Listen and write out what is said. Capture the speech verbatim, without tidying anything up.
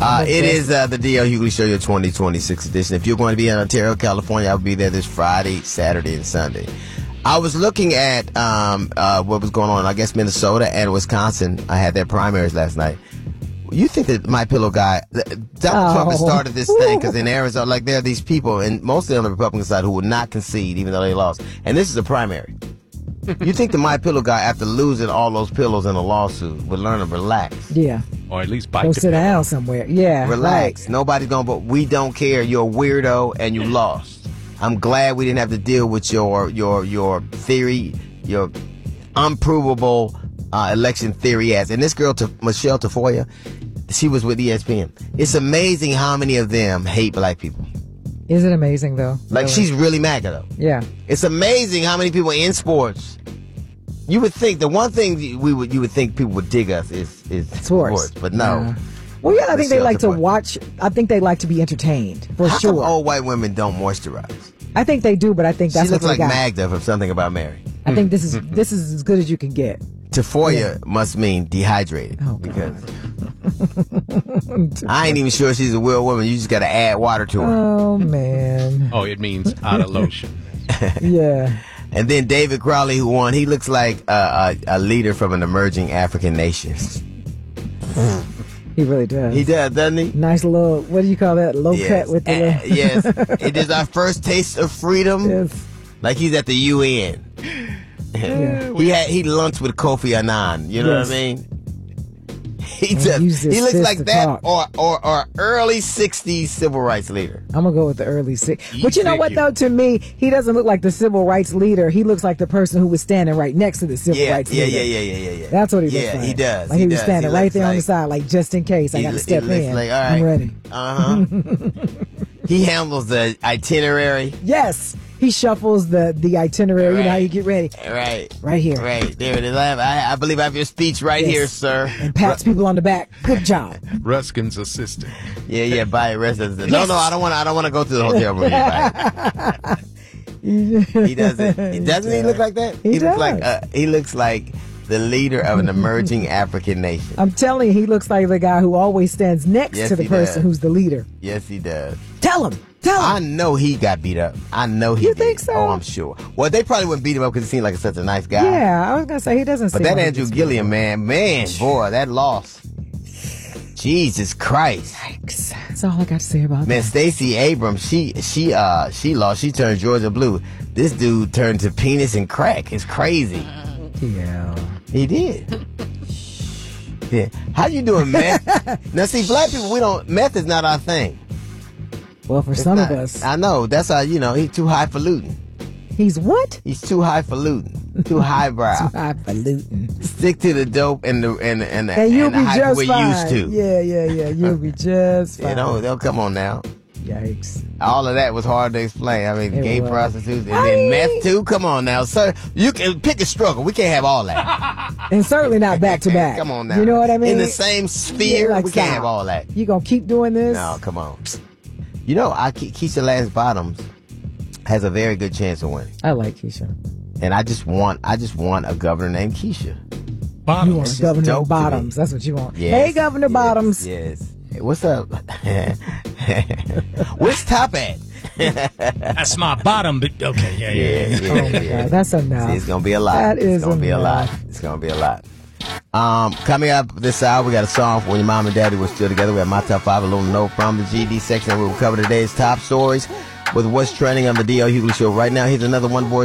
Uh, it is uh, the D L Hughley Show, your twenty twenty-six edition. If you're going to be in Ontario, California, I'll be there this Friday, Saturday, and Sunday. I was looking at um, uh, what was going on, I guess, Minnesota and Wisconsin. I had their primaries last night. You think that My Pillow guy, Donald oh. Trump has started this thing because in Arizona, like there are these people, and mostly on the Republican side, who will not concede even though they lost. And this is a primary. You think the My Pillow guy, after losing all those pillows in a lawsuit, would learn to relax? Yeah. Or at least bite Go the sit pillow. down somewhere. Yeah. Relax. Right. Nobody's going to, but we don't care. You're a weirdo and you lost. I'm glad we didn't have to deal with your your your theory, your unprovable uh, election theory ass. And this girl, to Michelle Tafoya, she was with E S P N. It's amazing how many of them hate black people. Is it amazing, though? Like, really? she's really MAGA, though. Yeah. It's amazing how many people in sports. You would think the one thing we would you would think people would dig us is is sports, sports but no. Yeah. Well, yeah, I think they Michelle like to Tafoya. watch. I think they like to be entertained for How sure. come old white women don't moisturize? I think they do, but I think that's She looks what like they got. Magda from Something About Mary. I think this is this is as good as you can get. Tafoya Yeah. must mean dehydrated. Oh, because I ain't even sure she's a real woman. You just got to add water to her. Oh man. Oh, it means out of lotion. Yeah. And then David Crowley, who won, he looks like a, a, a leader from an emerging African nation. He really does. He does, doesn't he? Nice little, what do you call that? Low Yes. cut with the Uh, little... yes. It is our first taste of freedom. Yes. Like he's at the U N. Yeah. He had he lunched with Kofi Annan. You know Yes. what I mean? He And just use his he looks fist like to that, talk. or, or or early sixties civil rights leader. I'm gonna go with the early six. You But you know think what you- though? To me, he doesn't look like the civil rights leader. He looks like the person who was standing right next to the civil Yeah, rights yeah, leader. yeah, yeah, yeah, yeah, yeah. That's what he yeah, looks like. he does. Like he, he was does. standing He right looks there on the like- side, like just in case I he got to li- step he looks in. like, all right. I'm ready. Uh huh. He handles the itinerary. Yes, he shuffles the the itinerary. You know how you get ready. Right. Right here. Right. There it is. I, have, I, I believe I have your speech right Yes. here, sir. And pats people on the back. Good job. Ruskin's assistant. Yeah, yeah. Buy it. Rest of the No, no. I don't want. I don't want to go to the hotel room. Buy it. He doesn't. He doesn't. He look like that. He looks like. does. Uh, he looks like the leader of an emerging African nation. I'm telling you, he looks like the guy who always stands next Yes, to the he person does. who's the leader. Yes, he does. Tell him. Tell I him. know he got beat up. I know he You did. think so? Oh, I'm sure. Well, they probably wouldn't beat him up because he seemed like such a nice guy. Yeah, I was gonna say he doesn't. But seem that like Andrew he's- Gilliam, man, man, boy, that loss. Jesus Christ. Yikes. That's all I got to say about Man, that. Stacey Abrams, she she uh she lost. She turned Georgia blue. This dude turned to penis and crack. It's crazy. Yeah. He did. Yeah. How you doing, meth? Now, see, black people, we don't. Meth is not our thing. Well, for It's some not. of us, I know. That's how you know he's too highfalutin. he's what? He's too highfalutin. Too highbrow. Highfalutin. Stick to the dope and the and and the, And you'll and the be hype just we're fine. used to. Yeah, yeah, yeah. You'll be just fine. You know, they'll come on now. Yikes. All of that was hard to explain. I mean, It gay was. prostitutes and I then mean- meth too. Come on now, sir. You can pick a struggle. We can't have all that. And certainly not back to back. Come on now. You know what I mean? In the same sphere, Yeah, like we can't stop. have all that. You gonna keep doing this? No, come on. You know, I Ke- Keisha Lance Bottoms has a very good chance of winning, I like Keisha. and I just want, I just want a governor named Keisha. You want Bottoms. just Governor dope to Bottoms. me. That's what you want. Yes, Hey, Governor yes, Bottoms. Yes. Hey, what's up? Where's Top at? That's my bottom. But okay, yeah, yeah. Yeah, yeah. yeah, Oh my yeah. God, that's enough. See, it's gonna be a lot. That is it's gonna be a lot. enough. It's gonna be a lot. Um, coming up this hour, we got a song for when your mom and daddy were still together. We have my top five, a little note from the G D section. We will cover today's top stories with what's trending on the D L Hughley Show right now. Here's another one, boy.